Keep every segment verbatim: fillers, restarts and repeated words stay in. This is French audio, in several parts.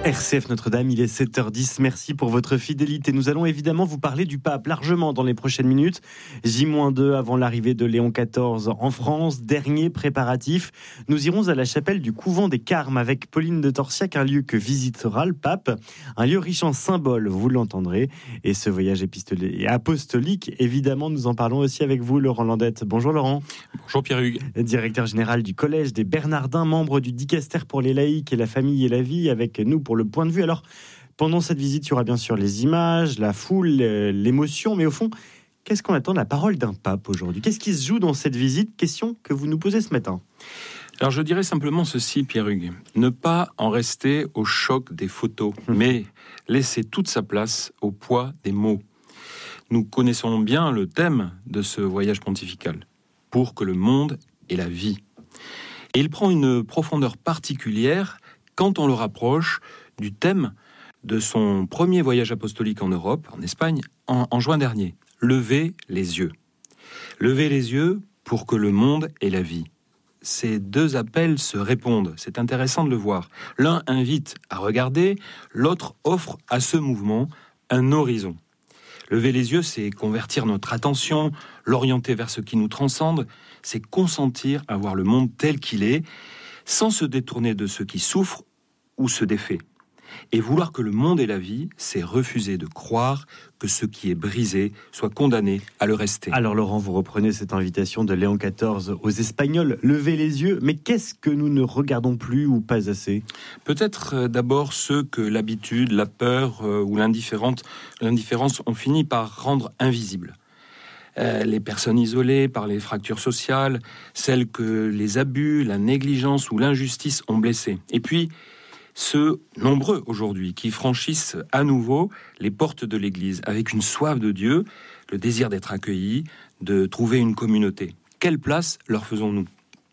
R C F Notre-Dame, il est sept heures dix. Merci pour votre fidélité. Nous allons évidemment vous parler du pape largement dans les prochaines minutes. J deux avant l'arrivée de Léon quatorze en France. Dernier préparatif. Nous irons à la chapelle du couvent des Carmes avec Pauline de Torsiac, un lieu que visitera le pape. Un lieu riche en symboles, vous l'entendrez. Et ce voyage épistolique et apostolique, évidemment, nous en parlons aussi avec vous, Laurent Landette. Bonjour Laurent. Bonjour Pierre-Hugues. Directeur général du Collège des Bernardins, membre du Dicaster pour les laïcs et la famille et la vie, avec nous pour le point de vue. Alors, pendant cette visite, il y aura bien sûr les images, la foule, l'émotion, mais au fond, qu'est-ce qu'on attend de la parole d'un pape aujourd'hui ? Qu'est-ce qui se joue dans cette visite ? Question que vous nous posez ce matin. Alors je dirais simplement ceci, Pierre-Hugues. Ne pas en rester au choc des photos, mmh. mais laisser toute sa place au poids des mots. Nous connaissons bien le thème de ce voyage pontifical, pour que le monde ait la vie. Et il prend une profondeur particulière quand on le rapproche du thème de son premier voyage apostolique en Europe, en Espagne, en, en juin dernier. Levez les yeux. Levez les yeux pour que le monde ait la vie. Ces deux appels se répondent, c'est intéressant de le voir. L'un invite à regarder, l'autre offre à ce mouvement un horizon. Lever les yeux, c'est convertir notre attention, l'orienter vers ce qui nous transcende, c'est consentir à voir le monde tel qu'il est, sans se détourner de ce qui souffre ou se défait. Et vouloir que le monde ait la vie, c'est refuser de croire que ce qui est brisé soit condamné à le rester. Alors Laurent, vous reprenez cette invitation de Léon quatorze aux Espagnols, levez les yeux, mais qu'est-ce que nous ne regardons plus ou pas assez ? Peut-être euh, d'abord ceux que l'habitude, la peur euh, ou l'indifférence ont fini par rendre invisibles. Euh, les personnes isolées par les fractures sociales, celles que les abus, la négligence ou l'injustice ont blessées. Et puis, ceux nombreux aujourd'hui qui franchissent à nouveau les portes de l'Église avec une soif de Dieu, le désir d'être accueillis, de trouver une communauté. Quelle place leur faisons-nous ?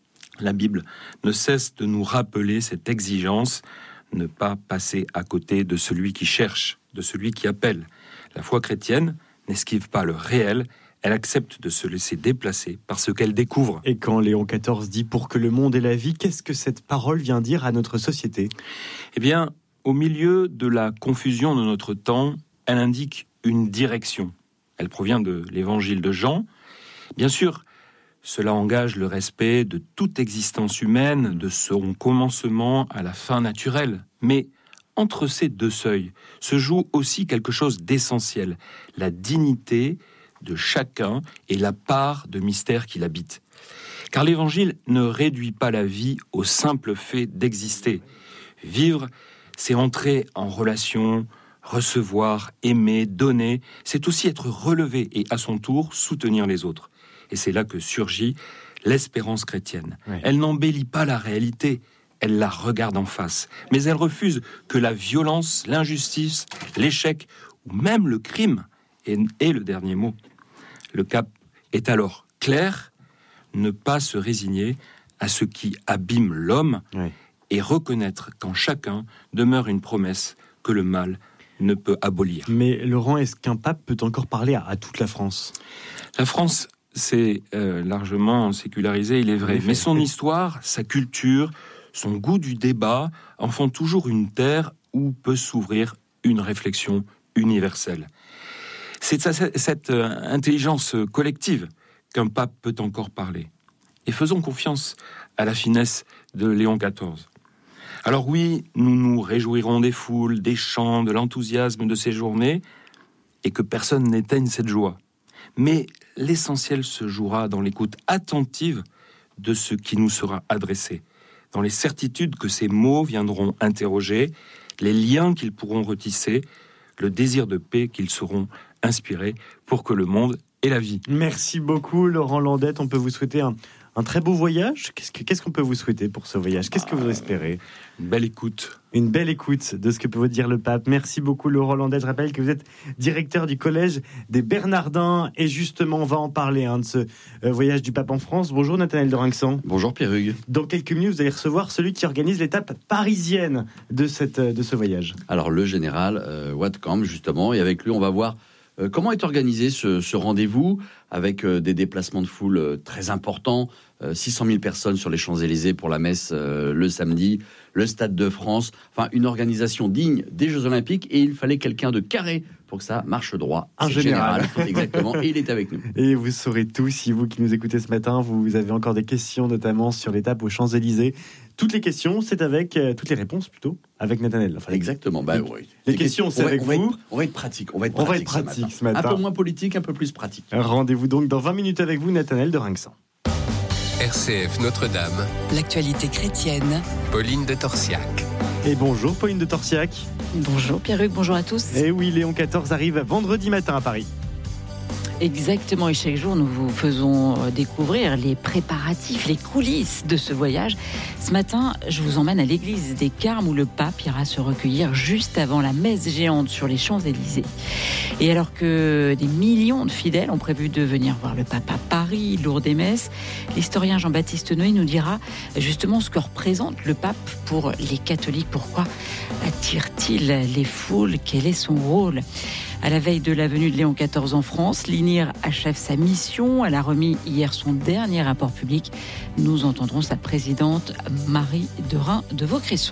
La Bible ne cesse de nous rappeler cette exigence, ne pas passer à côté de celui qui cherche, de celui qui appelle. La foi chrétienne n'esquive pas le réel, elle accepte de se laisser déplacer par ce qu'elle découvre. Et quand Léon quatorze dit « pour que le monde ait la vie », qu'est-ce que cette parole vient dire à notre société ? Eh bien, au milieu de la confusion de notre temps, elle indique une direction. Elle provient de l'évangile de Jean. Bien sûr, cela engage le respect de toute existence humaine, de son commencement à la fin naturelle. Mais entre ces deux seuils se joue aussi quelque chose d'essentiel, la dignité de chacun et la part de mystère qui l'habite. Car l'évangile ne réduit pas la vie au simple fait d'exister. Vivre, c'est entrer en relation, recevoir, aimer, donner, c'est aussi être relevé et à son tour soutenir les autres. Et c'est là que surgit l'espérance chrétienne. Oui. Elle n'embellit pas la réalité, elle la regarde en face. Mais elle refuse que la violence, l'injustice, l'échec ou même le crime ait le dernier mot. Le cap est alors clair, ne pas se résigner à ce qui abîme l'homme oui. et reconnaître qu'en chacun demeure une promesse que le mal ne peut abolir. Mais Laurent, est-ce qu'un pape peut encore parler à, à toute la France ? La France, c'est euh, largement sécularisé, il est vrai. Mais son histoire, sa culture, son goût du débat en font toujours une terre où peut s'ouvrir une réflexion universelle. C'est de cette intelligence collective qu'un pape peut encore parler. Et faisons confiance à la finesse de Léon quatorze. Alors oui, nous nous réjouirons des foules, des chants, de l'enthousiasme de ces journées, et que personne n'éteigne cette joie. Mais l'essentiel se jouera dans l'écoute attentive de ce qui nous sera adressé, dans les certitudes que ces mots viendront interroger, les liens qu'ils pourront retisser, le désir de paix qu'ils sauront inspirer pour que le monde ait la vie. Merci beaucoup Laurent Landette, on peut vous souhaiter un, un très beau voyage. Qu'est-ce, que, qu'est-ce qu'on peut vous souhaiter pour ce voyage ? Qu'est-ce que vous espérez ? Une belle écoute. Une belle écoute de ce que peut vous dire le pape. Merci beaucoup Laurent Landette. Je rappelle que vous êtes directeur du Collège des Bernardins et justement on va en parler hein, de ce euh, voyage du pape en France. Bonjour Nathanaël de Rinxan. Bonjour Pierre-Hugues. Dans quelques minutes vous allez recevoir celui qui organise l'étape parisienne de, cette, de ce voyage. Alors le général euh, Watkamp justement, et avec lui on va voir euh, comment est organisé ce, ce rendez-vous avec euh, des déplacements de foule euh, très importants euh, six cent mille personnes sur les Champs-Élysées pour la messe euh, le samedi, le Stade de France, enfin une organisation digne des Jeux Olympiques, et il fallait quelqu'un de carré pour que ça marche droit. Un C'est général. général. Exactement, et il est avec nous. Et vous saurez tout, si vous qui nous écoutez ce matin, vous avez encore des questions, notamment sur l'étape aux Champs-Élysées. Toutes les questions, c'est avec, euh, toutes les réponses plutôt, avec Nathanaël. Enfin, Exactement. Bah, les, oui. les les questions, c'est on va, avec on va vous. Être, on va être pratique. On va être On pratique, va être pratique ce ce matin. matin. Un peu moins politique, un peu plus pratique. Rendez-vous donc dans vingt minutes avec vous, Nathanaël de Rinxan. R C F Notre-Dame, l'actualité chrétienne. Pauline de Torsiac. Et bonjour Pauline de Torsiac. Bonjour Pierruc, bonjour à tous. Et oui, Léon quatorze arrive vendredi matin à Paris. Exactement, et chaque jour nous vous faisons découvrir les préparatifs, les coulisses de ce voyage. Ce matin, je vous emmène à l'église des Carmes où le pape ira se recueillir juste avant la messe géante sur les Champs-Élysées. Et alors que des millions de fidèles ont prévu de venir voir le pape à Paris, Lourdes et Metz, l'historien Jean-Baptiste Noé nous dira justement ce que représente le pape pour les catholiques. Pourquoi attire-t-il les foules? Quel est son rôle? À la veille de la venue de Léon quatorze en France, l'I N I R achève sa mission. Elle a remis hier son dernier rapport public. Nous entendrons sa présidente Marie Derain de Vaucresson.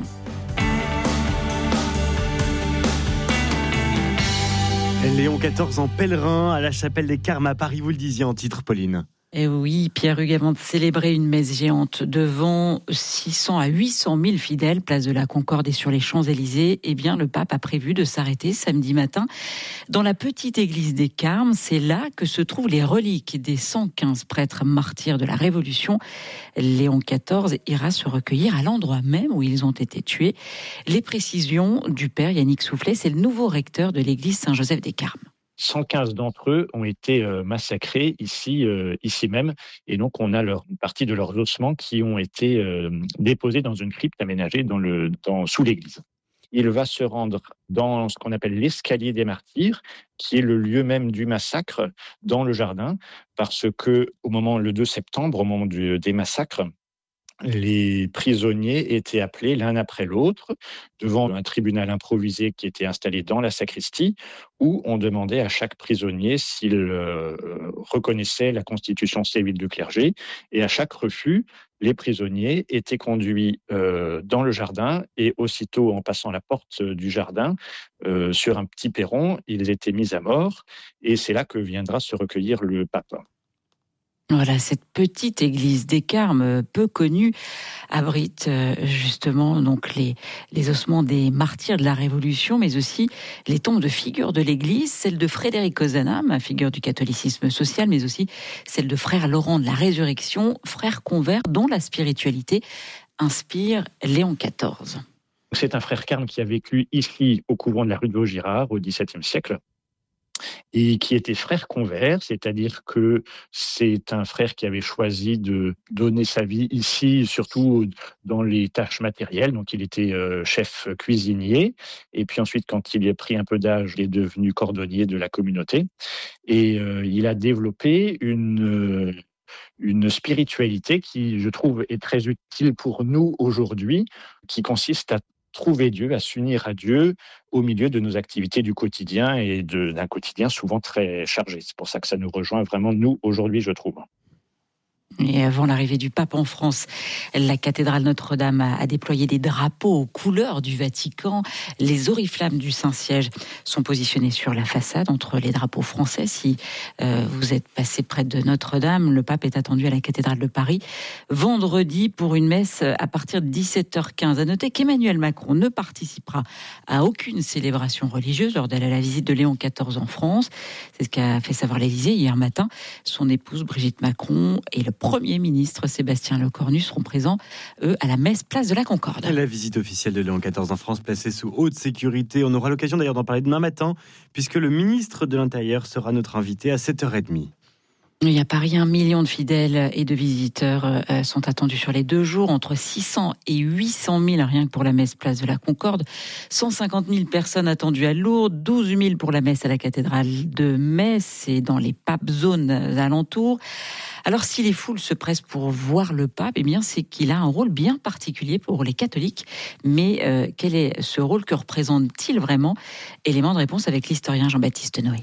Léon quatorze en pèlerin à la chapelle des Carmes à Paris, vous le disiez en titre, Pauline. Et oui, Pierre-Hugues, avant de célébrer une messe géante devant six cents à huit cent mille fidèles, place de la Concorde et sur les Champs-Élysées, eh bien, le pape a prévu de s'arrêter samedi matin dans la petite église des Carmes. C'est là que se trouvent les reliques des cent quinze prêtres martyrs de la Révolution. Léon quatorze ira se recueillir à l'endroit même où ils ont été tués. Les précisions du père Yannick Soufflet, c'est le nouveau recteur de l'église Saint-Joseph des Carmes. cent quinze d'entre eux ont été euh, massacrés ici, euh, ici même, et donc on a leur, une partie de leurs ossements qui ont été euh, déposés dans une crypte aménagée dans le, dans, sous l'église. Il va se rendre dans ce qu'on appelle l'escalier des martyrs, qui est le lieu même du massacre, dans le jardin, parce que au moment le deux septembre, au moment du, des massacres, les prisonniers étaient appelés l'un après l'autre devant un tribunal improvisé qui était installé dans la sacristie, où on demandait à chaque prisonnier s'il euh, reconnaissait la constitution civile du clergé, et à chaque refus, les prisonniers étaient conduits euh, dans le jardin, et aussitôt en passant la porte du jardin, euh, sur un petit perron, ils étaient mis à mort, et c'est là que viendra se recueillir le pape. Voilà, cette petite église des Carmes, peu connue, abrite justement donc les, les ossements des martyrs de la Révolution, mais aussi les tombes de figures de l'église, celle de Frédéric Ozanam, figure du catholicisme social, mais aussi celle de frère Laurent de la Résurrection, frère convert dont la spiritualité inspire Léon quatorze. C'est un frère carme qui a vécu ici au couvent de la rue de Vaugirard au dix-septième siècle, et qui était frère convert, c'est-à-dire que c'est un frère qui avait choisi de donner sa vie ici, surtout dans les tâches matérielles. Donc il était euh, chef cuisinier, et puis ensuite, quand il a pris un peu d'âge, il est devenu cordonnier de la communauté, et euh, il a développé une... Euh, une spiritualité qui, je trouve, est très utile pour nous aujourd'hui, qui consiste à trouver Dieu, à s'unir à Dieu au milieu de nos activités du quotidien et de, d'un quotidien souvent très chargé. C'est pour ça que ça nous rejoint vraiment, nous, aujourd'hui, je trouve. Et avant l'arrivée du pape en France, la cathédrale Notre-Dame a déployé des drapeaux aux couleurs du Vatican. Les oriflammes du Saint-Siège sont positionnées sur la façade entre les drapeaux français. Si euh, vous êtes passé près de Notre-Dame, le pape est attendu à la cathédrale de Paris vendredi pour une messe à partir de dix-sept heures quinze. À noter qu'Emmanuel Macron ne participera à aucune célébration religieuse lors de la visite de Léon quatorze en France. C'est ce qu'a fait savoir l'Élysée hier matin. Son épouse Brigitte Macron et le Premier ministre Sébastien Lecornu seront présents, eux, à la messe place de la Concorde. La visite officielle de Léon quatorze en France, placée sous haute sécurité. On aura l'occasion d'ailleurs d'en parler demain matin, puisque le ministre de l'Intérieur sera notre invité à sept heures trente. Et à Paris, un million de fidèles et de visiteurs sont attendus sur les deux jours, entre six cents et huit cent mille rien que pour la messe place de la Concorde, cent cinquante mille personnes attendues à Lourdes, douze mille pour la messe à la cathédrale de Metz et dans les papes zones alentours. Alors si les foules se pressent pour voir le pape, eh bien c'est qu'il a un rôle bien particulier pour les catholiques. Mais euh, quel est ce rôle? Que représente-t-il vraiment? Élément de réponse avec l'historien Jean-Baptiste Noé.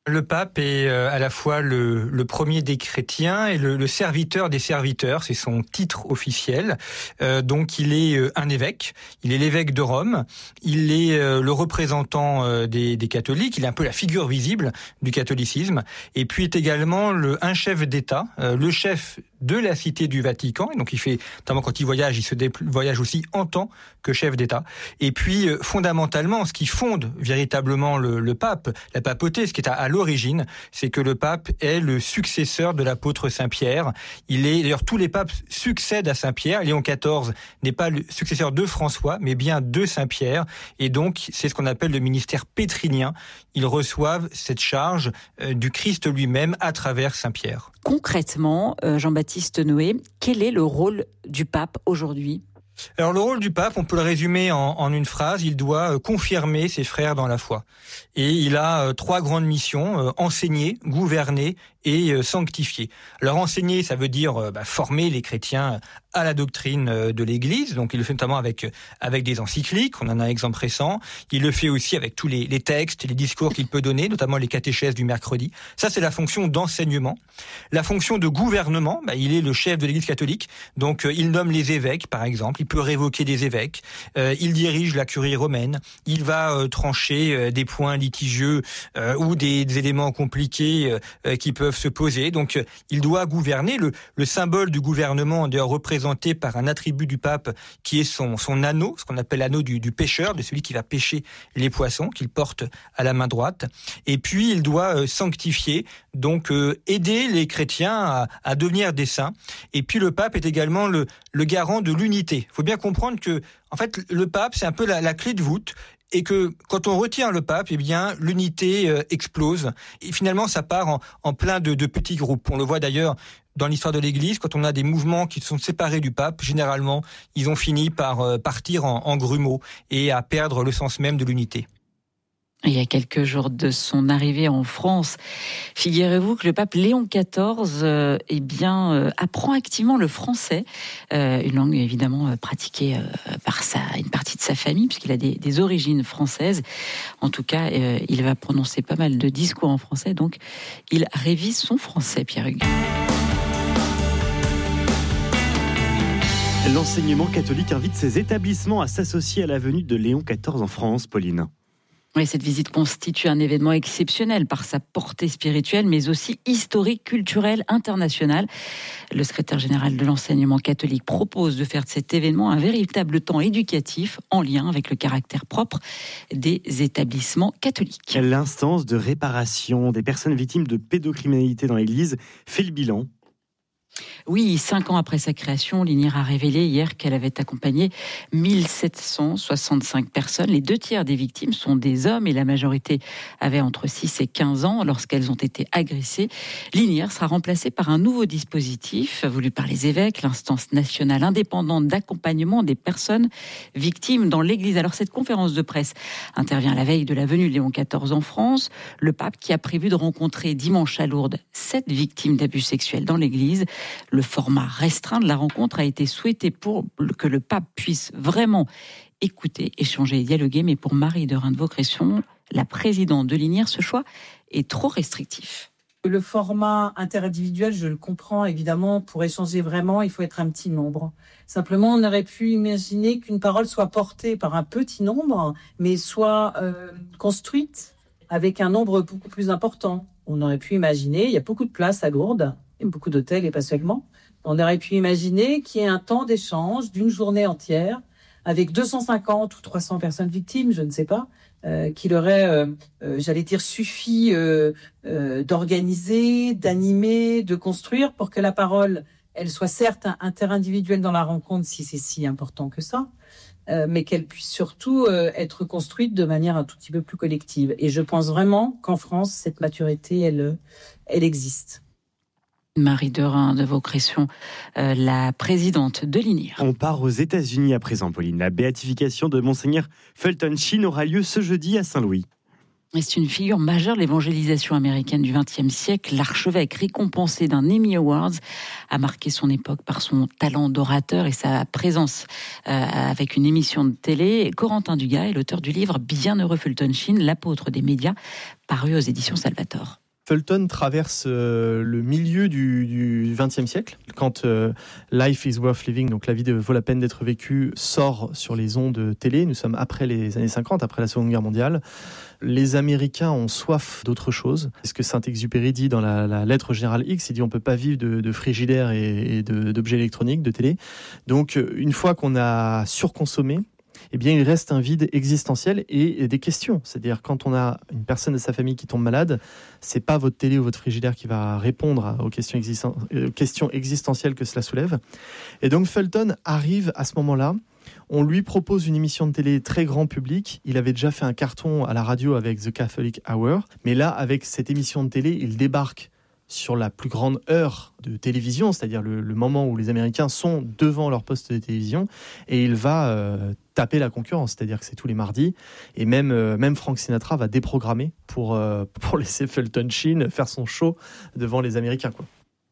Le pape est à la fois le, le premier des chrétiens et le, le serviteur des serviteurs, c'est son titre officiel. Euh, donc il est un évêque, il est l'évêque de Rome, il est le représentant des, des catholiques, il est un peu la figure visible du catholicisme, et puis est également le, un chef d'État, euh, le chef de la Cité du Vatican, et donc il fait, notamment quand il voyage, il se dé- voyage aussi en tant que chef d'État. Et puis, euh, fondamentalement, ce qui fonde véritablement le, le pape, la papauté, ce qui est à, à l'origine, c'est que le pape est le successeur de l'apôtre Saint-Pierre. Il est, d'ailleurs, tous les papes succèdent à Saint-Pierre. Léon quatorze n'est pas le successeur de François, mais bien de Saint-Pierre. Et donc, c'est ce qu'on appelle le ministère pétrinien. Ils reçoivent cette charge euh, du Christ lui-même à travers Saint-Pierre. Concrètement, euh, Jean-Baptiste Noé, quel est le rôle du pape aujourd'hui ? Alors le rôle du pape, on peut le résumer en, en une phrase, il doit euh, confirmer ses frères dans la foi. Et il a euh, trois grandes missions, euh, enseigner, gouverner et euh, sanctifier. Alors enseigner, ça veut dire euh, bah, former les chrétiens à la doctrine euh, de l'Église, donc il le fait notamment avec, avec des encycliques, on en a un exemple récent. Il le fait aussi avec tous les, les textes, les discours qu'il peut donner, notamment les catéchèses du mercredi. Ça, c'est la fonction d'enseignement. La fonction de gouvernement, bah, il est le chef de l'Église catholique, donc euh, il nomme les évêques, par exemple, il peut révoquer des évêques, euh, il dirige la curie romaine, il va euh, trancher euh, des points litigieux euh, ou des, des éléments compliqués euh, qui peuvent se poser. Donc, euh, il doit gouverner. Le, le symbole du gouvernement est d'ailleurs représenté par un attribut du pape qui est son, son anneau, ce qu'on appelle l'anneau du, du pêcheur, de celui qui va pêcher les poissons, qu'il porte à la main droite. Et puis, il doit euh, sanctifier, donc euh, aider les chrétiens à, à devenir des saints. Et puis, le pape est également le, le garant de l'unité. Il faut bien comprendre que, en fait, le pape, c'est un peu la, la clé de voûte. Et que quand on retient le pape, eh bien l'unité euh, explose. Et finalement, ça part en, en plein de, de petits groupes. On le voit d'ailleurs dans l'histoire de l'Église, quand on a des mouvements qui sont séparés du pape, généralement, ils ont fini par euh, partir en, en grumeaux et à perdre le sens même de l'unité. Il y a quelques jours de son arrivée en France, figurez-vous que le pape Léon quatorze euh, eh bien, euh, apprend activement le français, euh, une langue évidemment euh, pratiquée euh, par sa, une partie de sa famille, puisqu'il a des, des origines françaises. En tout cas, euh, il va prononcer pas mal de discours en français, donc il révise son français, Pierre-Hugues. L'enseignement catholique invite ses établissements à s'associer à la venue de Léon quatorze en France, Pauline. Oui, cette visite constitue un événement exceptionnel par sa portée spirituelle, mais aussi historique, culturelle, internationale. Le secrétaire général de l'enseignement catholique propose de faire de cet événement un véritable temps éducatif en lien avec le caractère propre des établissements catholiques. L'instance de réparation des personnes victimes de pédocriminalité dans l'Église fait le bilan. Oui, cinq ans après sa création, l'I N I R a révélé hier qu'elle avait accompagné mille sept cent soixante-cinq personnes. Les deux tiers des victimes sont des hommes et la majorité avait entre six et quinze ans lorsqu'elles ont été agressées. L'I N I R sera remplacée par un nouveau dispositif voulu par les évêques, l'instance nationale indépendante d'accompagnement des personnes victimes dans l'Église. Alors cette conférence de presse intervient à la veille de la venue de Léon quatorze en France. Le pape qui a prévu de rencontrer dimanche à Lourdes sept victimes d'abus sexuels dans l'Église. Le format restreint de la rencontre a été souhaité pour que le pape puisse vraiment écouter, échanger et dialoguer. Mais pour Marie de Reims-Vaucresson, la présidente de l'I N I R, ce choix est trop restrictif. Le format interindividuel, je le comprends évidemment, pour échanger vraiment, il faut être un petit nombre. Simplement, on aurait pu imaginer qu'une parole soit portée par un petit nombre, mais soit euh, construite avec un nombre beaucoup plus important. On aurait pu imaginer, il y a beaucoup de places à Lourdes, beaucoup d'hôtels et pas seulement. On aurait pu imaginer qu'il y ait un temps d'échange d'une journée entière avec deux cent cinquante ou trois cents personnes victimes, je ne sais pas, euh, qu'il aurait, euh, euh, j'allais dire, suffi euh, euh, d'organiser, d'animer, de construire pour que la parole, elle soit certes interindividuelle dans la rencontre, si c'est si important que ça, euh, mais qu'elle puisse surtout euh, être construite de manière un tout petit peu plus collective. Et je pense vraiment qu'en France, cette maturité, elle, elle existe. Marie de Reims-Vaucresson, euh, la présidente de l'I N I R. On part aux États-Unis à présent, Pauline. La béatification de Monseigneur Fulton Sheen aura lieu ce jeudi à Saint-Louis. Et c'est une figure majeure de l'évangélisation américaine du vingtième siècle. L'archevêque, récompensé d'un Emmy Awards, a marqué son époque par son talent d'orateur et sa présence euh, avec une émission de télé. Corentin Dugas est l'auteur du livre Bienheureux Fulton Sheen, l'apôtre des médias, paru aux éditions Salvator. Fulton traverse euh, le milieu du vingtième siècle, quand euh, Life is Worth Living, donc La vie de, vaut la peine d'être vécue, sort sur les ondes télé. Nous sommes après les années cinquante, après la Seconde Guerre mondiale. Les Américains ont soif d'autre chose. C'est ce que Saint-Exupéry dit dans la, la lettre Générale X. Il dit on ne peut pas vivre de, de frigidaire et, et de, d'objets électroniques, de télé. Donc une fois qu'on a surconsommé, eh bien, il reste un vide existentiel et des questions. C'est-à-dire, quand on a une personne de sa famille qui tombe malade, c'est pas votre télé ou votre frigidaire qui va répondre aux questions, existen- aux questions existentielles que cela soulève. Et donc, Fulton arrive à ce moment-là. On lui propose une émission de télé très grand public. Il avait déjà fait un carton à la radio avec The Catholic Hour. Mais là, avec cette émission de télé, il débarque sur la plus grande heure de télévision, c'est-à-dire le, le moment où les Américains sont devant leur poste de télévision, et il va euh, taper la concurrence, c'est-à-dire que c'est tous les mardis, et même, euh, même Frank Sinatra va déprogrammer pour, euh, pour laisser Fulton Sheen faire son show devant les Américains, quoi.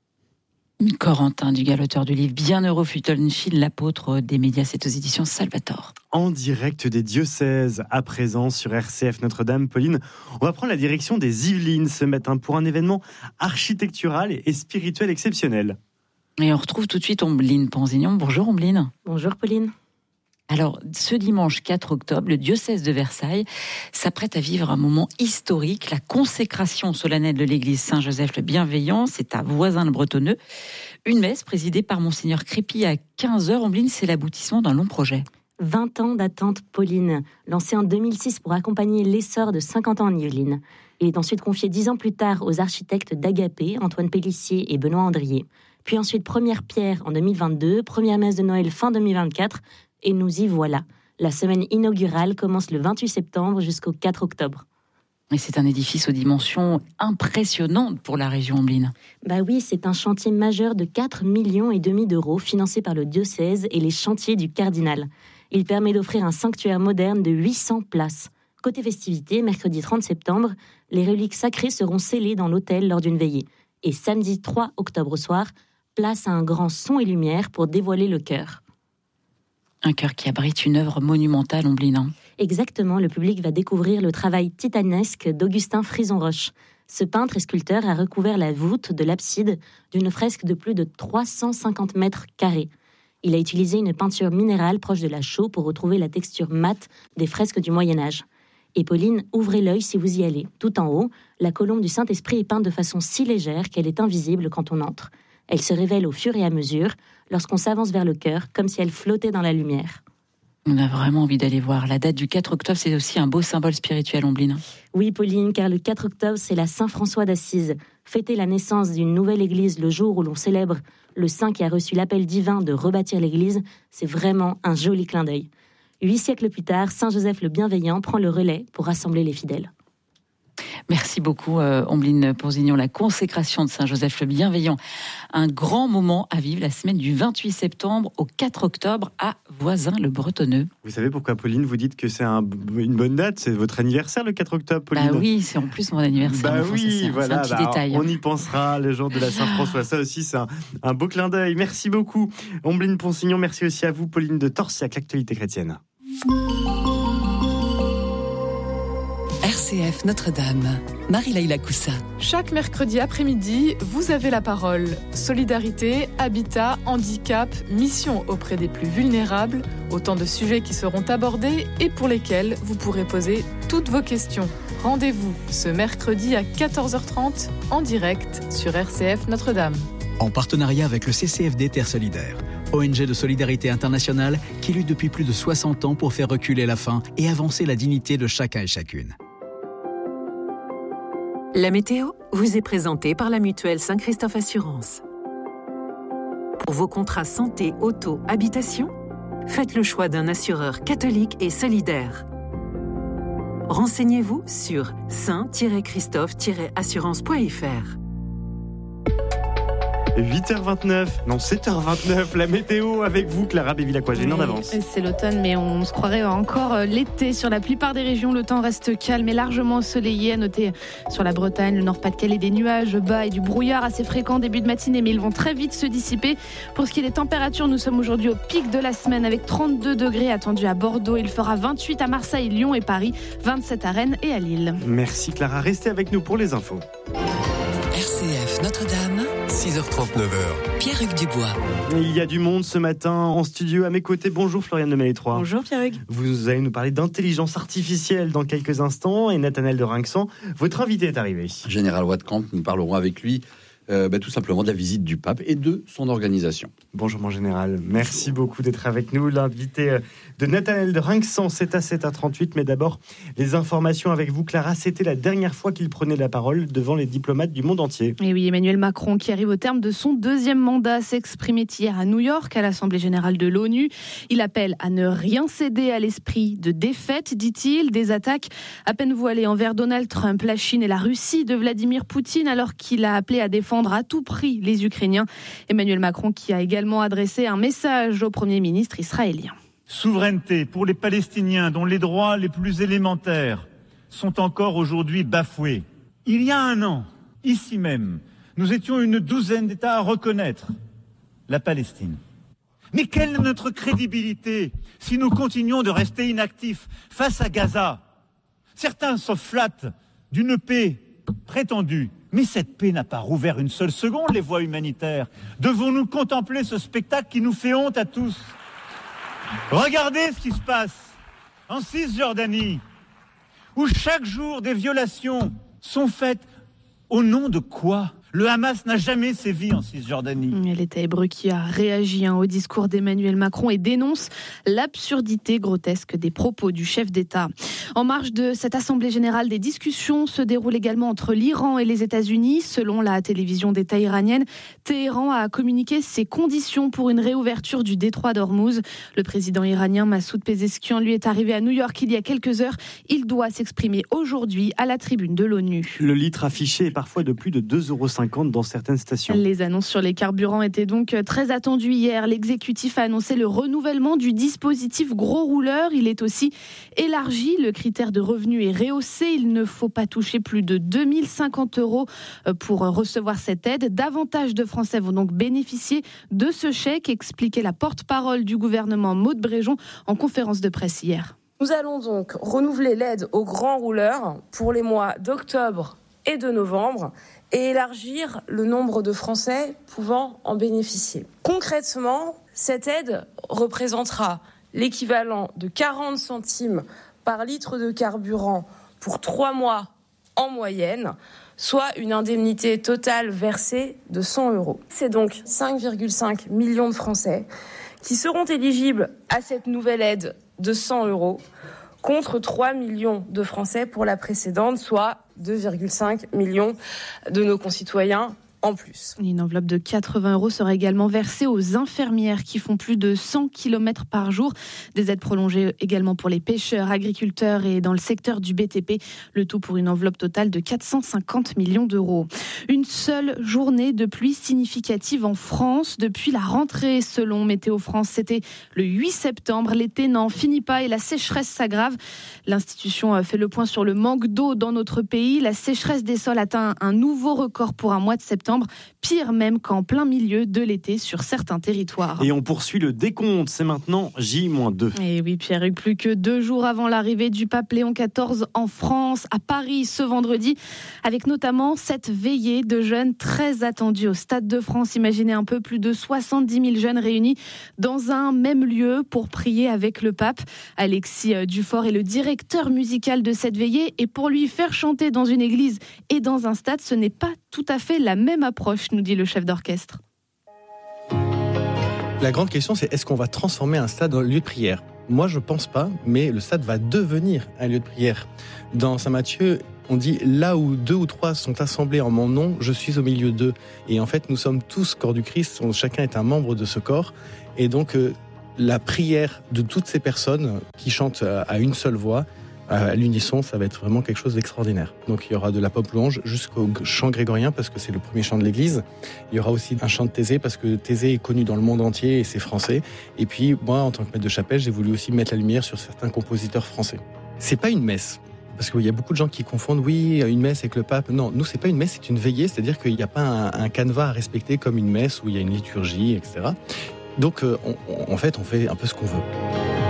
Corentin Dugas, l'auteur du livre Bienheureux Fulton Sheen, l'apôtre des médias, c'est aux éditions Salvator. En direct des diocèses, à présent sur R C F Notre-Dame. Pauline, on va prendre la direction des Yvelines ce matin pour un événement architectural et spirituel exceptionnel. Et on retrouve tout de suite Ombline Panzignon. Bonjour Ombline. Bonjour Pauline. Alors, ce dimanche quatre octobre, le diocèse de Versailles s'apprête à vivre un moment historique, la consécration solennelle de l'église Saint-Joseph le Bienveillant. C'est à Voisins-le-Bretonneux. Une messe présidée par Monseigneur Crépy à quinze heures. Ombline, c'est l'aboutissement d'un long projet. vingt ans d'attente, Pauline, lancé en deux mille six pour accompagner l'essor de cinquante ans en Yvelines. Il est ensuite confié dix ans plus tard aux architectes d'Agapé, Antoine Pélissier et Benoît Andrier. Puis ensuite première pierre en deux mille vingt-deux, première messe de Noël fin deux mille vingt-quatre. Et nous y voilà. La semaine inaugurale commence le vingt-huit septembre jusqu'au quatre octobre. Et c'est un édifice aux dimensions impressionnantes pour la région Ombline. Bah oui, c'est un chantier majeur de quatre millions et demi d'euros financé par le diocèse et les chantiers du cardinal. Il permet d'offrir un sanctuaire moderne de huit cents places. Côté festivités, mercredi trente septembre, les reliques sacrées seront scellées dans l'autel lors d'une veillée. Et samedi trois octobre au soir, place à un grand son et lumière pour dévoiler le chœur. Un chœur qui abrite une œuvre monumentale, Ombline. Exactement, le public va découvrir le travail titanesque d'Augustin Frison-Roche. Ce peintre et sculpteur a recouvert la voûte de l'abside d'une fresque de plus de trois cent cinquante mètres carrés. Il a utilisé une peinture minérale proche de la chaux pour retrouver la texture mate des fresques du Moyen-Âge. Et Pauline, ouvrez l'œil si vous y allez. Tout en haut, la colombe du Saint-Esprit est peinte de façon si légère qu'elle est invisible quand on entre. Elle se révèle au fur et à mesure lorsqu'on s'avance vers le chœur, comme si elle flottait dans la lumière. On a vraiment envie d'aller voir. La date du quatre octobre, c'est aussi un beau symbole spirituel, Ombline. Oui, Pauline, car le quatre octobre, c'est la Saint-François d'Assise. Fêter la naissance d'une nouvelle église le jour où l'on célèbre le saint qui a reçu l'appel divin de rebâtir l'église, c'est vraiment un joli clin d'œil. Huit siècles plus tard, Saint-Joseph le Bienveillant prend le relais pour rassembler les fidèles. Merci beaucoup, euh, Ombline Panzignon. La consécration de Saint-Joseph le Bienveillant. Un grand moment à vivre la semaine du vingt-huit septembre au quatre octobre à Voisins-le-Bretonneux. Vous savez pourquoi, Pauline, vous dites que c'est un, une bonne date? C'est votre anniversaire, le quatre octobre, Pauline? Bah oui, c'est en plus mon anniversaire. Bah enfin, oui, ça, c'est, voilà. c'est un petit bah, détail. On y pensera, le jour de la Saint-François. Ça aussi, c'est un, un beau clin d'œil. Merci beaucoup, Ombline Panzignon. Merci aussi à vous, Pauline de Torsiac, l'actualité chrétienne. R C F Notre-Dame, Marie-Laïla Coussa. Chaque mercredi après-midi, vous avez la parole. Solidarité, habitat, handicap, mission auprès des plus vulnérables, autant de sujets qui seront abordés et pour lesquels vous pourrez poser toutes vos questions. Rendez-vous ce mercredi à quatorze heures trente en direct sur R C F Notre-Dame. En partenariat avec le C C F D Terre Solidaire, O N G de solidarité internationale qui lutte depuis plus de soixante ans pour faire reculer la faim et avancer la dignité de chacun et chacune. La météo vous est présentée par la mutuelle Saint-Christophe Assurance. Pour vos contrats santé, auto, habitation, faites le choix d'un assureur catholique et solidaire. Renseignez-vous sur saint tiret christophe tiret assurance point f r. huit heures vingt-neuf, non sept heures vingt-neuf, la météo avec vous Clara Bévilacqua, j'ai une heure d'avance. C'est l'automne mais on se croirait encore l'été. Sur la plupart des régions, le temps reste calme et largement ensoleillé. À noter sur la Bretagne, le Nord-Pas-de-Calais, des nuages bas et du brouillard assez fréquent début de matinée, mais ils vont très vite se dissiper. Pour ce qui est des températures, nous sommes aujourd'hui au pic de la semaine avec trente-deux degrés attendus à Bordeaux. Il fera vingt-huit à Marseille, Lyon et Paris, vingt-sept à Rennes et à Lille. Merci Clara, restez avec nous pour les infos. R C F Notre-Dame, six heures trente, neuf heures. Pierre-Hugues Dubois. Il y a du monde ce matin en studio à mes côtés. Bonjour Floriane de Malétroit. Bonjour Pierre-Hugues. Vous allez nous parler d'intelligence artificielle dans quelques instants et Nathanaël de Rinxan, votre invité est arrivé. Général Watkamp, nous parlerons avec lui euh, bah, tout simplement de la visite du pape et de son organisation. Bonjour mon général, merci beaucoup d'être avec nous. L'invité de Nathanaël de Rinxan, c'est à sept heures trente-huit, mais d'abord les informations avec vous Clara. C'était la dernière fois qu'il prenait la parole devant les diplomates du monde entier. Et oui, Emmanuel Macron, qui arrive au terme de son deuxième mandat, s'exprimait hier à New York, à l'Assemblée générale de l'ONU. Il appelle à ne rien céder à l'esprit de défaite, dit-il. Des attaques à peine voilées envers Donald Trump, la Chine et la Russie de Vladimir Poutine, alors qu'il a appelé à défendre à tout prix les Ukrainiens. Emmanuel Macron qui a également adressé un message au Premier ministre israélien. Souveraineté pour les Palestiniens dont les droits les plus élémentaires sont encore aujourd'hui bafoués. Il y a un an, ici même, nous étions une douzaine d'États à reconnaître la Palestine. Mais quelle est notre crédibilité si nous continuons de rester inactifs face à Gaza ? Certains se flattent d'une paix prétendue, mais cette paix n'a pas rouvert une seule seconde les voies humanitaires. Devons-nous contempler ce spectacle qui nous fait honte à tous ? Regardez ce qui se passe en Cisjordanie, où chaque jour des violations sont faites au nom de quoi ? Le Hamas n'a jamais sévi en Cisjordanie. L'État hébreu qui a réagi hein, au discours d'Emmanuel Macron et dénonce l'absurdité grotesque des propos du chef d'État. En marge de cette Assemblée générale, des discussions se déroulent également entre l'Iran et les États-Unis. Selon la télévision d'État iranienne, Téhéran a communiqué ses conditions pour une réouverture du détroit d'Ormuz. Le président iranien Massoud Pezeshkian lui est arrivé à New York il y a quelques heures. Il doit s'exprimer aujourd'hui à la tribune de l'ONU. Le litre affiché est parfois de plus de deux euros cinquante dans certaines stations. Les annonces sur les carburants étaient donc très attendues hier. L'exécutif a annoncé le renouvellement du dispositif gros rouleur. Il est aussi élargi. Le critère de revenu est rehaussé. Il ne faut pas toucher plus de deux mille cinquante euros pour recevoir cette aide. Davantage de Français vont donc bénéficier de ce chèque, expliquait la porte-parole du gouvernement Maude Bréjon en conférence de presse hier. Nous allons donc renouveler l'aide aux grands rouleurs pour les mois d'octobre et de novembre et élargir le nombre de Français pouvant en bénéficier. Concrètement, cette aide représentera l'équivalent de quarante centimes par litre de carburant pour trois mois en moyenne, soit une indemnité totale versée de cent euros. C'est donc cinq virgule cinq millions de Français qui seront éligibles à cette nouvelle aide de cent euros, contre trois millions de Français pour la précédente, soit deux virgule cinq millions de nos concitoyens en plus. Une enveloppe de quatre-vingts euros sera également versée aux infirmières qui font plus de cent kilomètres par jour. Des aides prolongées également pour les pêcheurs, agriculteurs et dans le secteur du B T P. Le tout pour une enveloppe totale de quatre cent cinquante millions d'euros. Une seule journée de pluie significative en France depuis la rentrée, selon Météo France. C'était le huit septembre. L'été n'en finit pas et la sécheresse s'aggrave. L'institution fait le point sur le manque d'eau dans notre pays. La sécheresse des sols atteint un nouveau record pour un mois de septembre. Pire même qu'en plein milieu de l'été sur certains territoires. Et on poursuit le décompte, c'est maintenant J moins deux. Et oui Pierre-Hugues, plus que deux jours avant l'arrivée du pape Léon quatorze en France, à Paris ce vendredi, avec notamment cette veillée de jeunes très attendue au Stade de France. Imaginez un peu, plus de soixante-dix mille jeunes réunis dans un même lieu pour prier avec le pape. Alexis Dufort est le directeur musical de cette veillée et pour lui faire chanter dans une église et dans un stade, ce n'est pas tout à fait la même approche, nous dit le chef d'orchestre. La grande question, c'est est-ce qu'on va transformer un stade en lieu de prière ? Moi, je pense pas, mais le stade va devenir un lieu de prière. Dans Saint Matthieu, on dit « Là où deux ou trois sont assemblés en mon nom, je suis au milieu d'eux ». Et en fait, nous sommes tous corps du Christ, chacun est un membre de ce corps. Et donc, euh, la prière de toutes ces personnes qui chantent à une seule voix à l'unisson, ça va être vraiment quelque chose d'extraordinaire. Donc il y aura de la pop louange jusqu'au chant grégorien parce que c'est le premier chant de l'Église. Il y aura aussi un chant de Thésée parce que Thésée est connu dans le monde entier et c'est français. Et puis moi, en tant que maître de chapelle, j'ai voulu aussi mettre la lumière sur certains compositeurs français. C'est pas une messe. Parce qu'il y a beaucoup de gens qui confondent, oui, une messe avec le pape. Non, nous, c'est pas une messe, c'est une veillée. C'est-à-dire qu'il n'y a pas un, un canevas à respecter comme une messe où il y a une liturgie, et cetera. Donc, euh, on, on, en fait, on fait un peu ce qu'on veut.